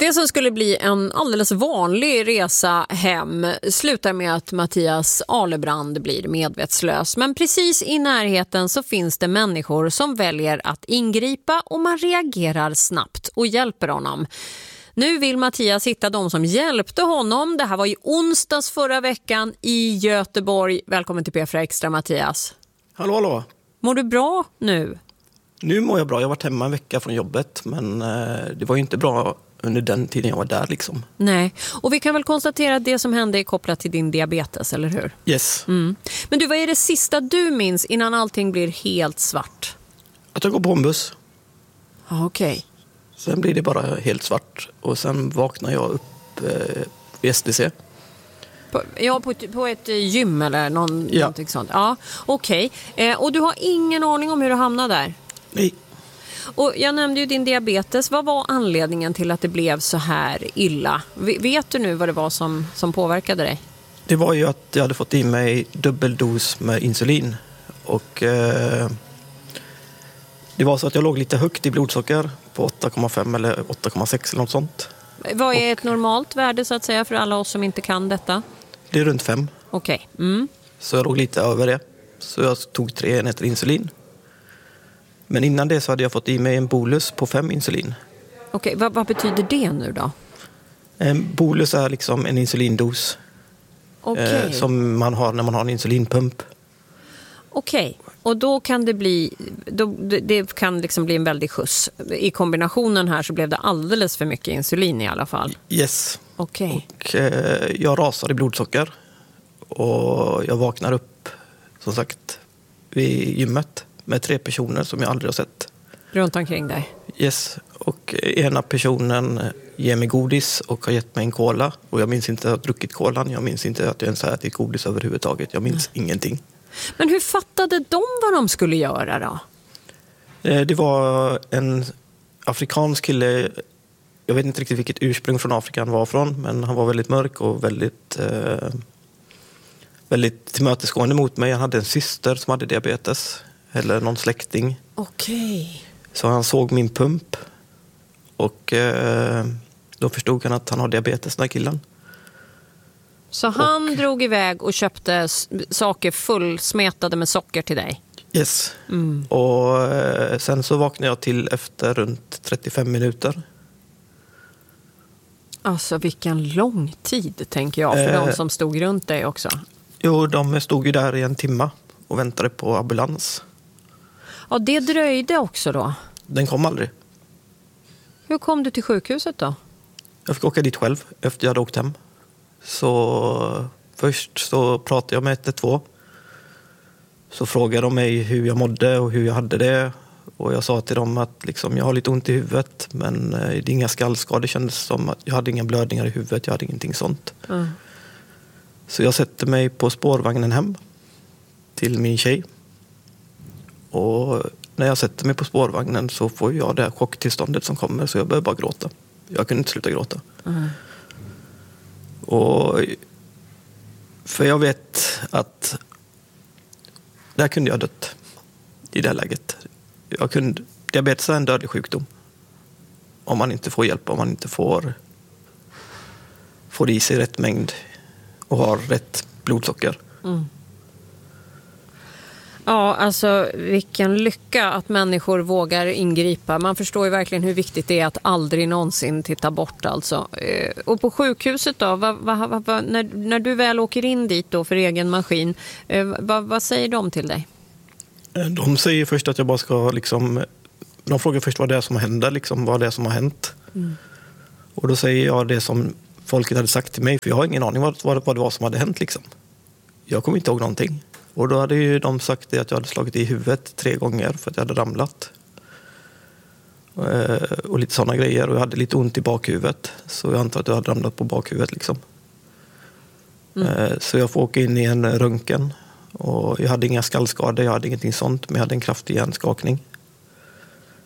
Det som skulle bli en alldeles vanlig resa hem slutar med att Mattias Alebrand blir medvetslös. Men precis i närheten så finns det människor som väljer att ingripa och man reagerar snabbt och hjälper honom. Nu vill Mattias hitta de som hjälpte honom. Det här var i onsdags förra veckan i Göteborg. Välkommen till P4 Extra, Mattias. Hallå. Mår du bra nu? Nu mår jag bra. Jag har varit hemma en vecka från jobbet, men det var ju inte bra under den tiden jag var där liksom. Nej, och vi kan väl konstatera att det som hände är kopplat till din diabetes, eller hur? Yes. Men du, vad är det sista du minns innan allting blir helt svart? Att jag går på en buss. Okej. Sen blir det bara helt svart. Och sen vaknar jag upp vid SDC. På ett gym eller någonting sånt. Ja, okej. Och du har ingen aning om hur du hamnade där? Nej. Och jag nämnde ju din diabetes. Vad var anledningen till att det blev så här illa? Vet du nu vad det var som påverkade dig? Det var ju att jag hade fått i mig dubbeldos med insulin. Och det var så att jag låg lite högt i blodsocker på 8,5 eller 8,6 eller något sånt. Vad är ett normalt värde så att säga för alla oss som inte kan detta? Det är runt 5. Okej. Så jag låg lite över det. Så jag tog 3 enheter insulin. Men innan det så hade jag fått i mig en bolus på 5 insulin. Okej, vad betyder det nu då? En bolus är liksom en insulindos. Okej. Som man har när man har en insulinpump. Okej, och då kan det bli det kan liksom bli en väldig skjuts. I kombinationen här så blev det alldeles för mycket insulin i alla fall. Yes. Okej. Och jag rasar i blodsocker. Och jag vaknar upp, som sagt, vid gymmet med 3 personer som jag aldrig har sett. Runt omkring dig? Yes. Och ena personen ger mig godis och har gett mig en cola. Och jag minns inte att jag har druckit kolan. Jag minns inte att jag ens har ätit godis överhuvudtaget. Jag minns ingenting. Men hur fattade de vad de skulle göra då? Det var en afrikansk kille. Jag vet inte riktigt vilket ursprung från Afrika han var från. Men han var väldigt mörk och väldigt tillmötesgående mot mig. Han hade en syster som hade diabetes. Eller någon släkting. Okej. Så han såg min pump. Och då förstod han att han har diabetes, den här killen. Så han drog iväg och köpte saker fullsmetade med socker till dig? Yes. Och sen så vaknade jag till efter runt 35 minuter. Alltså vilken lång tid, tänker jag, för de som stod runt dig också. Jo, de stod ju där i 1 timme och väntade på ambulans. Ja, det dröjde också då? Den kom aldrig. Hur kom du till sjukhuset då? Jag fick åka dit själv efter jag hade åkt hem. Så först så pratade jag med 112. Så frågade de mig hur jag mådde och hur jag hade det. Och jag sa till dem att liksom, jag har lite ont i huvudet. Men det är inga skallskador. Det kändes som att jag hade inga blödningar i huvudet. Jag hade ingenting sånt. Så jag sätter mig på spårvagnen hem till min tjej. Och när jag sätter mig på spårvagnen så får jag det här chocktillståndet som kommer. Så jag börjar bara gråta. Jag kunde inte sluta gråta. Och för jag vet att där kunde jag dött i det här läget. Diabetes är en dödlig sjukdom. Om man inte får hjälp, om man inte får i sig rätt mängd och har rätt blodsocker. Ja, alltså vilken lycka att människor vågar ingripa. Man förstår ju verkligen hur viktigt det är att aldrig någonsin titta bort alltså. Och på sjukhuset då, när du väl åker in dit då för egen maskin, vad säger de till dig? De säger först att jag bara ska liksom, de frågar först vad det är som händer, liksom, vad det är som har hänt. Och då säger jag det som folket hade sagt till mig, för jag har ingen aning vad det var som hade hänt liksom. Jag kommer inte ihåg någonting. Och då hade ju de sagt det att jag hade slagit i huvudet 3 gånger för att jag hade ramlat. Och lite sådana grejer. Och jag hade lite ont i bakhuvudet. Så jag antar att jag hade ramlat på bakhuvudet liksom. Så jag får åka in i en röntgen. Och jag hade inga skallskador, jag hade ingenting sånt. Men jag hade en kraftig hjärnskakning.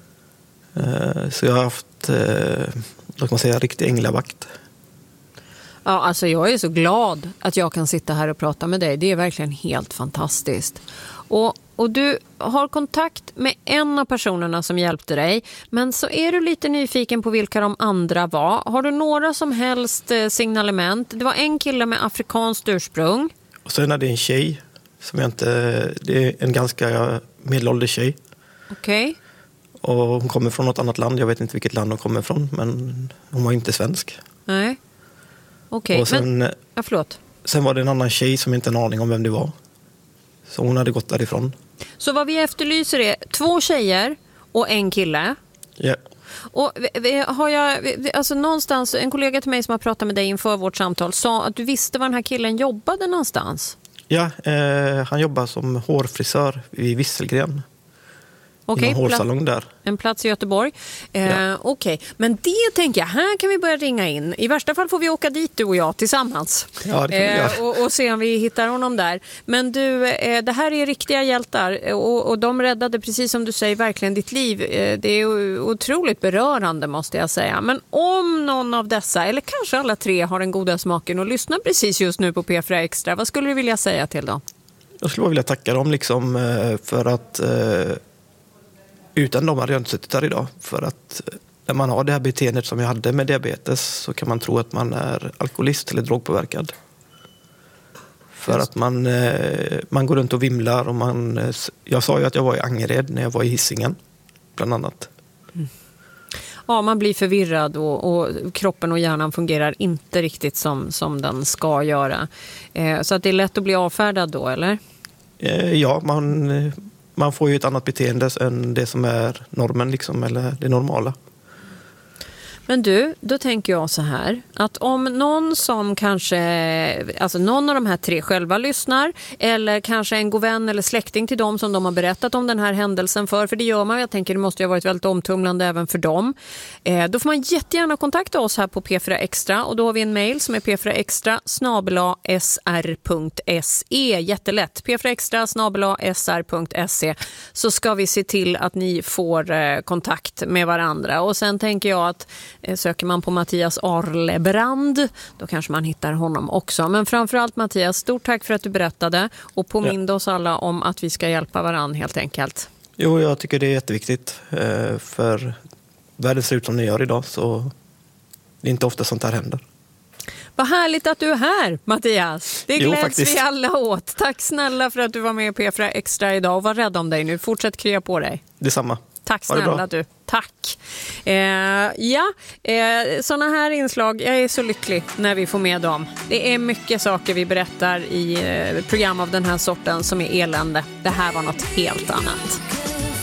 Så jag har haft, låt man säga, riktig änglavakt. Ja, alltså jag är så glad att jag kan sitta här och prata med dig. Det är verkligen helt fantastiskt. Och du har kontakt med en av personerna som hjälpte dig. Men så är du lite nyfiken på vilka de andra var. Har du några som helst signalement? Det var en kille med afrikanskt ursprung. Och sen är det en tjej som det är en ganska medelålders tjej. Okej. Och hon kommer från något annat land. Jag vet inte vilket land hon kommer från, men hon var inte svensk. Nej. Okej, men förlåt. Sen var det en annan tjej som inte har en aning om vem det var. Så hon hade gått därifrån. Så vad vi efterlyser är 2 tjejer och en kille. Ja. Och har jag, alltså någonstans, en kollega till mig som har pratat med dig inför vårt samtal sa att du visste var den här killen jobbade någonstans. Ja, han jobbar som hårfrisör i Visselgren. Okej, en hårsalong där. En plats i Göteborg. Okej, men det tänker jag, här kan vi börja ringa in. I värsta fall får vi åka dit du och jag tillsammans. Ja, det får vi göra. Och se om vi hittar honom där. Men du, det här är riktiga hjältar och de räddade, precis som du säger, verkligen ditt liv. Det är otroligt berörande, måste jag säga. Men om någon av dessa, eller kanske alla 3, har den goda smaken och lyssnar precis just nu på P4 Extra, vad skulle du vilja säga till dem? Jag skulle vilja tacka dem liksom, för att utan dem hade jag inte suttit här idag. För att när man har det här beteendet som jag hade med diabetes så kan man tro att man är alkoholist eller drogpåverkad. För att man går runt och vimlar. Och jag sa ju att jag var i Angered när jag var i Hisingen, bland annat. Mm. Ja, man blir förvirrad och kroppen och hjärnan fungerar inte riktigt som den ska göra. Så att det är lätt att bli avfärdad då, eller? Ja, man får ju ett annat beteende än det som är normen liksom, eller det normala. Men du, då tänker jag så här, att om någon som kanske, alltså någon av de här 3 själva lyssnar, eller kanske en god vän eller släkting till dem som de har berättat om den här händelsen för det gör man, jag tänker det måste ju ha varit väldigt omtumlande även för dem. Då får man jättegärna kontakta oss här på P4 Extra, och då har vi en mejl som är p4extra@sr.se, jättelätt, p4extra@sr.se, så ska vi se till att ni får kontakt med varandra. Och sen tänker jag att söker man på Mattias Arlebrand, då kanske man hittar honom också. Men framförallt Mattias, stort tack för att du berättade och påminde oss alla om att vi ska hjälpa varandra helt enkelt. Jo, jag tycker det är jätteviktigt, för världen ser ut som den gör idag, så det är inte ofta sånt här händer. Vad härligt att du är här, Mattias. Det gläds vi alla åt. Tack snälla för att du var med på P4 Extra idag, och var rädd om dig nu. Fortsätt krya på dig. Detsamma. Tack snälla du. Tack. Såna här inslag, jag är så lycklig när vi får med dem. Det är mycket saker vi berättar i program av den här sorten som är elände. Det här var något helt annat.